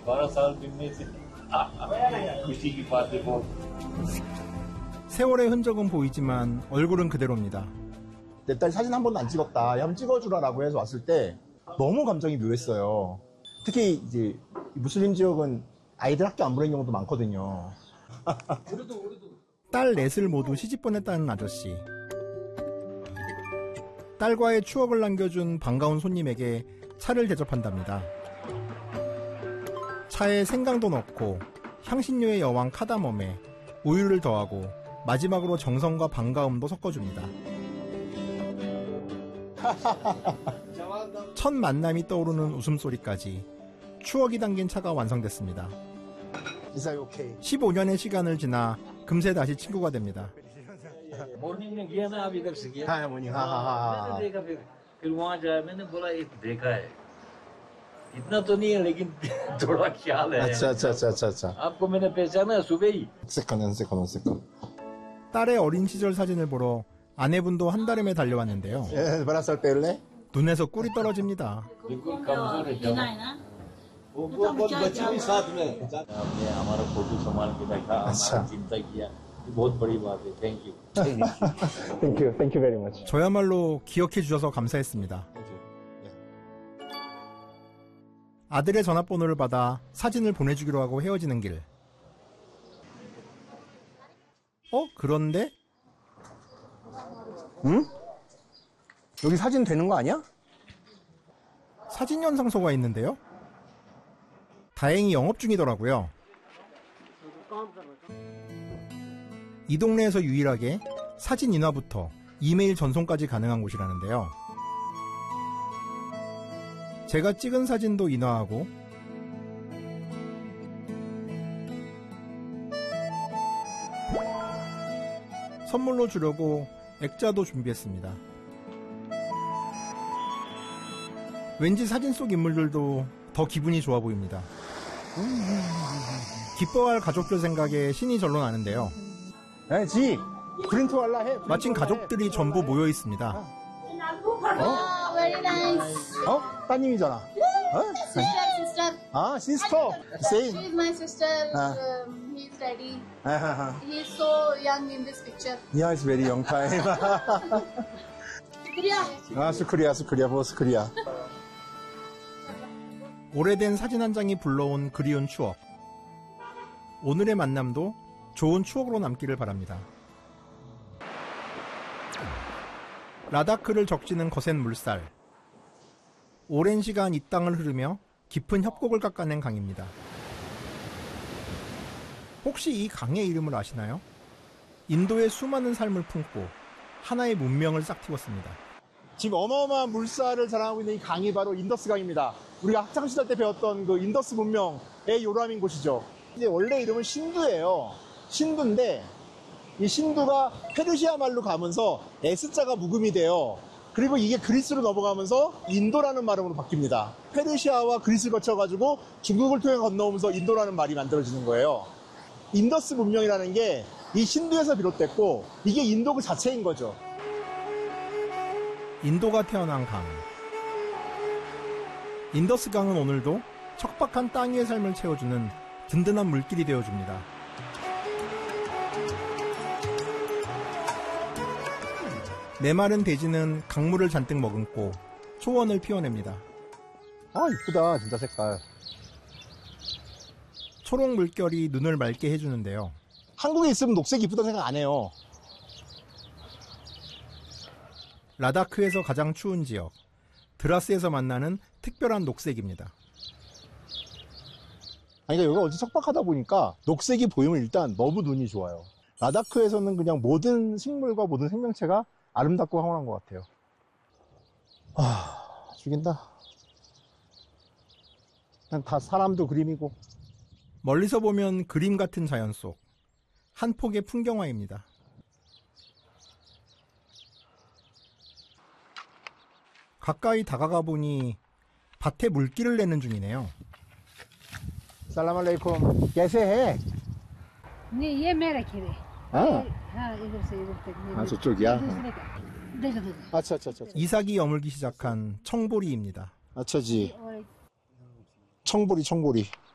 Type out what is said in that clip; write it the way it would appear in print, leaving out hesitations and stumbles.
세월의 흔적은 보이지만 얼굴은 그대로입니다. 내 딸 사진 한 번도 안 찍었다. 한번 찍어주라라고 해서 왔을 때 너무 감정이 묘했어요. 특히 이제 무슬림 지역은 아이들 학교 안 보내는 경우도 많거든요. 딸 넷을 모두 시집 보냈다는 아저씨. 딸과의 추억을 남겨준 반가운 손님에게 차를 대접한답니다. 차에 생강도 넣고 향신료의 여왕 카다멈에 우유를 더하고 마지막으로 정성과 반가움도 섞어줍니다. 첫 만남이 떠오르는 웃음소리까지 추억이 담긴 차가 완성됐습니다. 15년의 시간을 지나 금세 다시 친구가 됩니다. इतना तो नहीं है लेकिन थोड़ा ख्याल है. अच्छा. आपको मैंने पहचाना सुबह ही. 세컨. 딸의 어린 시절 사진을 보러 아내분도 한달음에 달려왔는데요. बड़ा पहले 눈에서 꿀이 떨어집니다. बिल्कुल कमजोर है जवान. वो बच्चे भी साथ में. आपने हमारा फोटो संभाल के रखा, हमारी चिंता किया. बहुत बड़ी बात है. Thank you. Thank you very much. 저야말로 기억해 주셔서 감사했습니다. 아들의 전화번호를 받아 사진을 보내주기로 하고 헤어지는 길. 그런데? 응? 여기 사진 되는 거 아니야? 사진 연상소가 있는데요? 다행히 영업 중이더라고요. 이 동네에서 유일하게 사진 인화부터 이메일 전송까지 가능한 곳이라는데요. 제가 찍은 사진도 인화하고 선물로 주려고 액자도 준비했습니다. 왠지 사진 속 인물들도 더 기분이 좋아 보입니다. 기뻐할 가족들 생각에 신이 절로 나는데요. 마침 가족들이 전부 모여 있습니다. very nice. 따님이잖아. Sister. sister. Same. She's my sister. He's daddy. He's so young in this picture. Yeah, it's very young time. 스크리아. 오래된 사진 한 장이 불러온 그리운 추억. 오늘의 만남도 좋은 추억으로 남기를 바랍니다. 라다크를 적시는 거센 물살. 오랜 시간 이 땅을 흐르며 깊은 협곡을 깎아낸 강입니다. 혹시 이 강의 이름을 아시나요? 인도의 수많은 삶을 품고 하나의 문명을 싹 틔웠습니다. 지금 어마어마한 물살을 자랑하고 있는 이 강이 바로 인더스 강입니다. 우리가 학창시절 때 배웠던 그 인더스 문명의 요람인 곳이죠. 이제 원래 이름은 신두예요. 신두인데 이 신두가 페르시아 말로 가면서 S자가 묵음이 돼요. 그리고 이게 그리스로 넘어가면서 인도라는 말음으로 바뀝니다. 페르시아와 그리스를 거쳐가지고 중국을 통해 건너오면서 인도라는 말이 만들어지는 거예요. 인더스 문명이라는 게 이 신두에서 비롯됐고 이게 인도 그 자체인 거죠. 인도가 태어난 강. 인더스 강은 오늘도 척박한 땅 위의 삶을 채워주는 든든한 물길이 되어줍니다. 메마른 대지는 강물을 잔뜩 머금고 초원을 피워냅니다. 이쁘다 진짜 색깔. 초록 물결이 눈을 맑게 해주는데요. 한국에 있으면 녹색 이쁘다는 생각 안 해요. 라다크에서 가장 추운 지역, 드라스에서 만나는 특별한 녹색입니다. 그러니까 여기가 어디 척박하다 보니까 녹색이 보이면 일단 너무 눈이 좋아요. 라다크에서는 그냥 모든 식물과 모든 생명체가 아름답고 황홀한 것 같아요. 죽인다. 그냥 다 사람도 그림이고. 멀리서 보면 그림 같은 자연 속 한 폭의 풍경화입니다. 가까이 다가가 보니 밭에 물기를 내는 중이네요. 살람 알레이쿰. कैसे है? ये मेरा खेत है. हाँ इधर से इधर तक. 저쪽이야? देखो. अच्छा. 이삭이 여물기 시작한 청보리입니다. 아차지. 청보리.